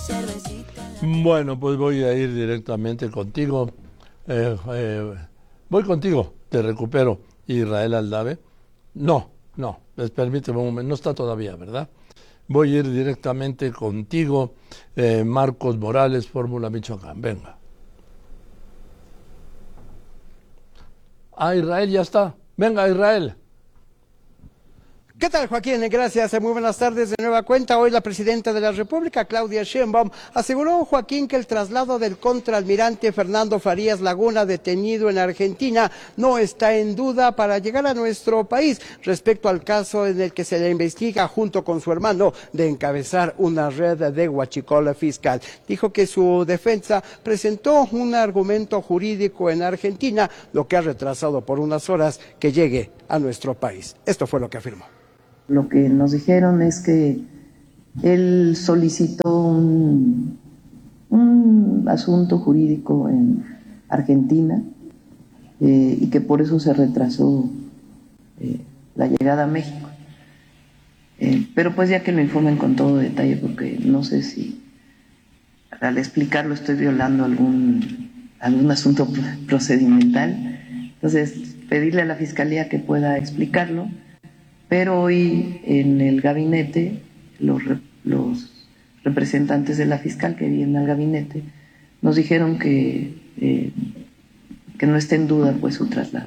Bueno, pues voy a ir directamente contigo. Voy contigo, te recupero. Israel Aldave. No, permíteme un momento, no está todavía, ¿verdad? Voy a ir directamente contigo, Marcos Morales, Fórmula Michoacán. Venga. Ah, Israel ya está. Venga, Israel. ¿Qué tal, Joaquín? Gracias. Muy buenas tardes de nueva cuenta. Hoy la presidenta de la República, Claudia Sheinbaum, aseguró, Joaquín, que el traslado del contraalmirante Fernando Farías Laguna, detenido en Argentina, no está en duda para llegar a nuestro país respecto al caso en el que se le investiga junto con su hermano de encabezar una red de huachicoleo fiscal. Dijo que su defensa presentó un argumento jurídico en Argentina, lo que ha retrasado por unas horas que llegue a nuestro país. Esto fue lo que afirmó. Lo que nos dijeron es que él solicitó un asunto jurídico en Argentina y que por eso se retrasó la llegada a México. Pero pues ya que lo informen con todo detalle, porque no sé si al explicarlo estoy violando algún asunto procedimental. Entonces, pedirle a la Fiscalía que pueda explicarlo. Pero hoy en el gabinete, los representantes de la fiscal que vienen al gabinete nos dijeron que no esté en duda pues su traslado.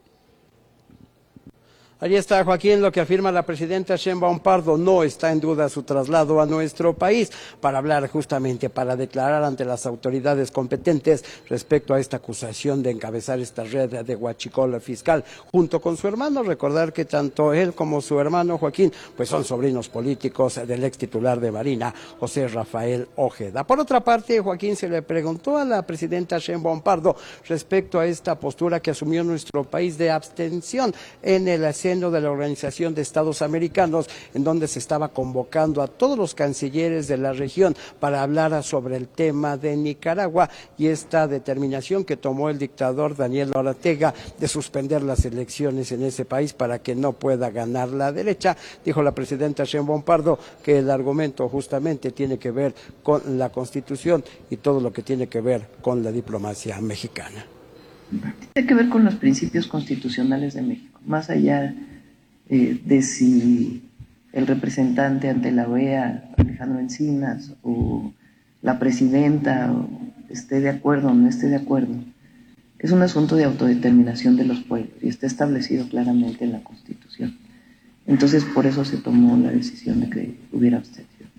Allí está, Joaquín, lo que afirma la presidenta Sheinbaum Pardo. No está en duda su traslado a nuestro país para hablar justamente, para declarar ante las autoridades competentes respecto a esta acusación de encabezar esta red de huachicoleo fiscal junto con su hermano. Recordar que tanto él como su hermano Joaquín pues son sobrinos políticos del ex titular de Marina, José Rafael Ojeda. Por otra parte, Joaquín, se le preguntó a la presidenta Sheinbaum Pardo respecto a esta postura que asumió nuestro país de abstención en el seno de la Organización de Estados Americanos, en donde se estaba convocando a todos los cancilleres de la región para hablar sobre el tema de Nicaragua y esta determinación que tomó el dictador Daniel Ortega de suspender las elecciones en ese país para que no pueda ganar la derecha. Dijo la presidenta Sheinbaum Pardo que el argumento justamente tiene que ver con la Constitución y todo lo que tiene que ver con la diplomacia mexicana. Tiene que ver con los principios constitucionales de México, más allá de si el representante ante la OEA, Alejandro Encinas, o la presidenta esté de acuerdo o no esté de acuerdo. Es un asunto de autodeterminación de los pueblos y está establecido claramente en la Constitución. Entonces, por eso se tomó la decisión de que hubiera abstención.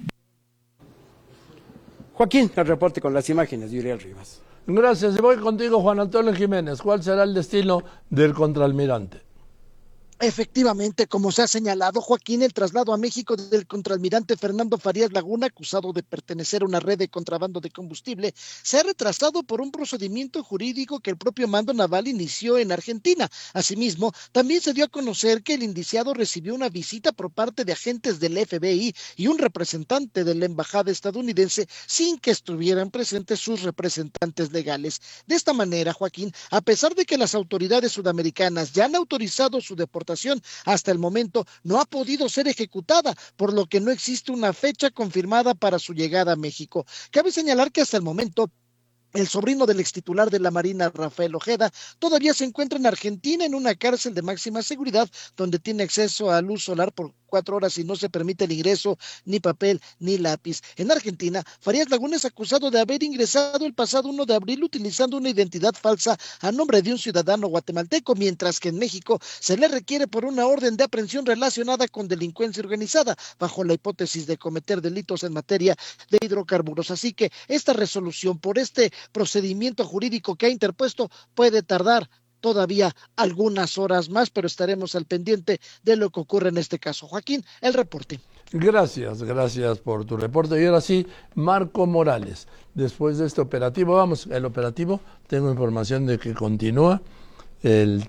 Joaquín, el reporte con las imágenes de Uriel Rivas. Gracias. Y voy contigo, Juan Antonio Jiménez. ¿Cuál será el destino del contraalmirante? Efectivamente, como se ha señalado, Joaquín, el traslado a México del contraalmirante Fernando Farías Laguna, acusado de pertenecer a una red de contrabando de combustible, se ha retrasado por un procedimiento jurídico que el propio mando naval inició en Argentina. Asimismo, también se dio a conocer que el indiciado recibió una visita por parte de agentes del FBI y un representante de la embajada estadounidense sin que estuvieran presentes sus representantes legales. De esta manera, Joaquín, a pesar de que las autoridades sudamericanas ya han autorizado su deportación, hasta el momento no ha podido ser ejecutada, por lo que no existe una fecha confirmada para su llegada a México. Cabe señalar que hasta el momento el sobrino del extitular de la Marina, Rafael Ojeda, todavía se encuentra en Argentina en una cárcel de máxima seguridad donde tiene acceso a luz solar por 4 horas y no se permite el ingreso ni papel ni lápiz. En Argentina, Farías Laguna es acusado de haber ingresado el pasado 1 de abril utilizando una identidad falsa a nombre de un ciudadano guatemalteco, mientras que en México se le requiere por una orden de aprehensión relacionada con delincuencia organizada, bajo la hipótesis de cometer delitos en materia de hidrocarburos. Así que esta resolución por este procedimiento jurídico que ha interpuesto puede tardar todavía algunas horas más, pero estaremos al pendiente de lo que ocurre en este caso. Joaquín, el reporte. Gracias por tu reporte. Y ahora sí, Marco Morales, después de este operativo, el operativo, tengo información de que continúa. El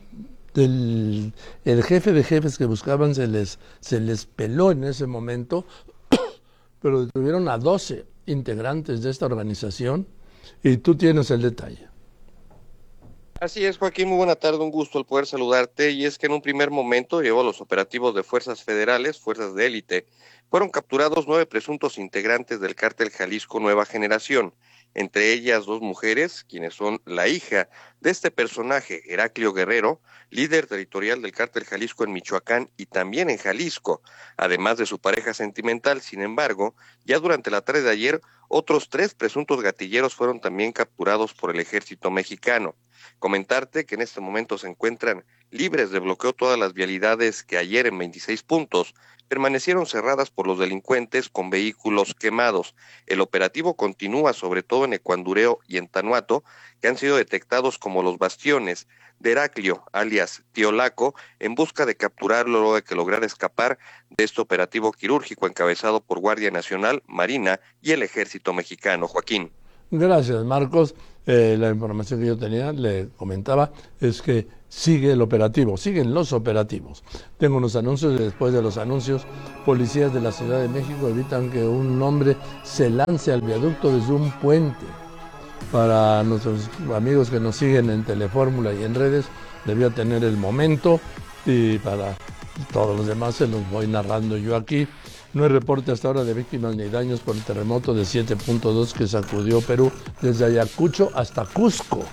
jefe de jefes que buscaban se les peló en ese momento, pero detuvieron a 12 integrantes de esta organización y tú tienes el detalle. Así es, Joaquín, muy buena tarde, un gusto el poder saludarte. Y es que en un primer momento llegó a los operativos de fuerzas federales, fuerzas de élite, fueron capturados 9 presuntos integrantes del cártel Jalisco Nueva Generación, entre ellas 2 mujeres, quienes son la hija de este personaje, Heraclio Guerrero, líder territorial del cártel Jalisco en Michoacán y también en Jalisco, además de su pareja sentimental. Sin embargo, ya durante la tarde de ayer, otros 3 presuntos gatilleros fueron también capturados por el ejército mexicano. Comentarte que en este momento se encuentran libres de bloqueo todas las vialidades que ayer en 26 puntos permanecieron cerradas por los delincuentes con vehículos quemados. El operativo continúa sobre todo en Ecuandureo y en Tanuato, que han sido detectados como los bastiones de Heraclio, alias Tío Laco, en busca de capturarlo luego de que lograra escapar de este operativo quirúrgico encabezado por Guardia Nacional, Marina y el Ejército Mexicano. Joaquín. Gracias, Marcos. La información que yo tenía, le comentaba, es que sigue el operativo, siguen los operativos. Tengo unos anuncios y después de los anuncios, policías de la Ciudad de México evitan que un hombre se lance al viaducto desde un puente. Para nuestros amigos que nos siguen en Telefórmula y en redes, debió tener el momento, y para todos los demás se los voy narrando yo aquí. No hay reporte hasta ahora de víctimas ni daños por el terremoto de 7.2 que sacudió Perú desde Ayacucho hasta Cusco.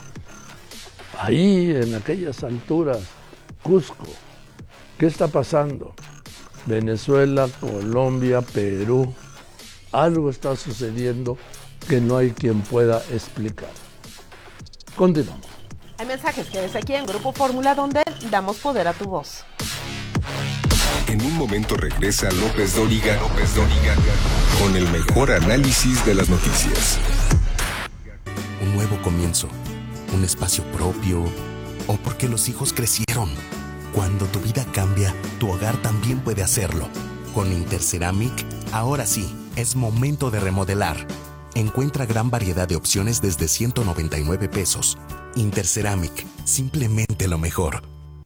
Ahí, en aquellas alturas, Cusco. ¿Qué está pasando? Venezuela, Colombia, Perú. Algo está sucediendo que no hay quien pueda explicar. Continuamos. Hay mensajes que ves aquí en Grupo Fórmula, donde damos poder a tu voz. En un momento regresa López Dóriga con el mejor análisis de las noticias. Un nuevo comienzo, un espacio propio, o porque los hijos crecieron. Cuando tu vida cambia, tu hogar también puede hacerlo. Con Interceramic, ahora sí, es momento de remodelar. Encuentra gran variedad de opciones desde 199 pesos. Interceramic, simplemente lo mejor.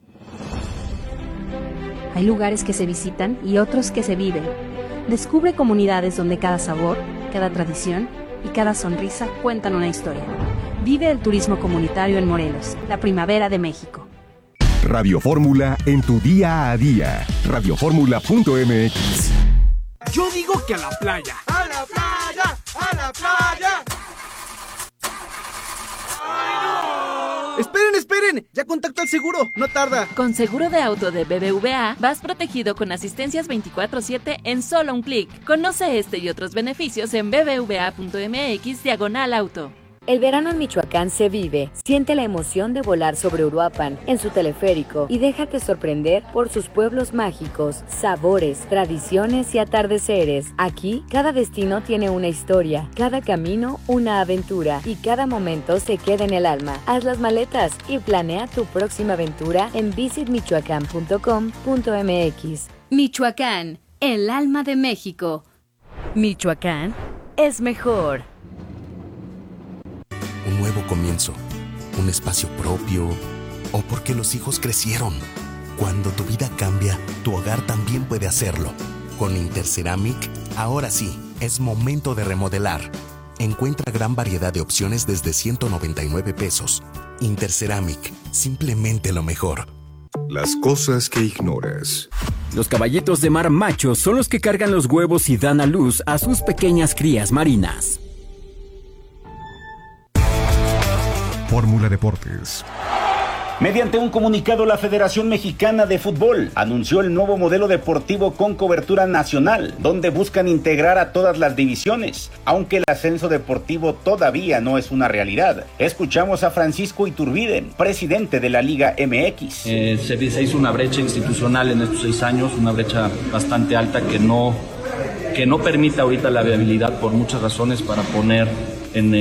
Hay lugares que se visitan y otros que se viven. Descubre comunidades donde cada sabor, cada tradición y cada sonrisa cuentan una historia. Vive el turismo comunitario en Morelos, la primavera de México. Radio Fórmula en tu día a día. Radioformula.mx. Yo digo que a la playa. ¡A la playa! ¡A la playa! ¡Esperen! ¡Ya contacto al seguro! ¡No tarda! Con seguro de auto de BBVA, vas protegido con asistencias 24/7 en solo un clic. Conoce este y otros beneficios en bbva.mx/auto. El verano en Michoacán se vive. Siente la emoción de volar sobre Uruapan en su teleférico y déjate sorprender por sus pueblos mágicos, sabores, tradiciones y atardeceres. Aquí, cada destino tiene una historia, cada camino una aventura y cada momento se queda en el alma. Haz las maletas y planea tu próxima aventura en visitmichoacán.com.mx. Michoacán, el alma de México. Michoacán es mejor. Un nuevo comienzo, un espacio propio, o porque los hijos crecieron. Cuando tu vida cambia, tu hogar también puede hacerlo. Con Interceramic, ahora sí, es momento de remodelar. Encuentra gran variedad de opciones desde 199 pesos. Interceramic, simplemente lo mejor. Las cosas que ignoras. Los caballitos de mar machos son los que cargan los huevos y dan a luz a sus pequeñas crías marinas. Fórmula Deportes. Mediante un comunicado, la Federación Mexicana de Fútbol anunció el nuevo modelo deportivo con cobertura nacional, donde buscan integrar a todas las divisiones, aunque el ascenso deportivo todavía no es una realidad. Escuchamos a Francisco Iturbide, presidente de la Liga MX. Se hizo una brecha institucional en estos 6 años, una brecha bastante alta que no permite ahorita la viabilidad por muchas razones para poner en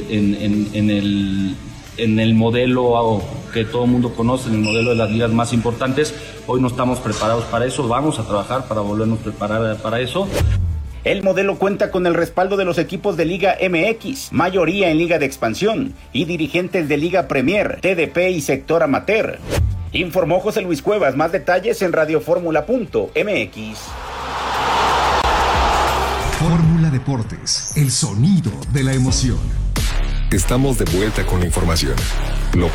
el modelo que todo el mundo conoce, en el modelo de las ligas más importantes. Hoy no estamos preparados para eso, vamos a trabajar para volvernos a preparar para eso. El modelo cuenta con el respaldo de los equipos de Liga MX, mayoría en Liga de Expansión, y dirigentes de Liga Premier, TDP y sector amateur. Informó José Luis Cuevas, más detalles en radioformula.mx. Fórmula Deportes, el sonido de la emoción. Estamos de vuelta con la información.